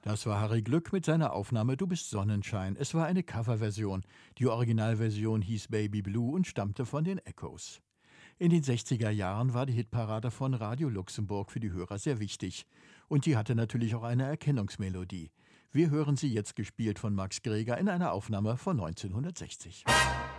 Das war Harry Glück mit seiner Aufnahme Du bist Sonnenschein. Es war eine Coverversion. Die Originalversion hieß Baby Blue und stammte von den Echoes. In den 60er Jahren war die Hitparade von Radio Luxemburg für die Hörer sehr wichtig. Und die hatte natürlich auch eine Erkennungsmelodie. Wir hören sie jetzt gespielt von Max Greger in einer Aufnahme von 1960.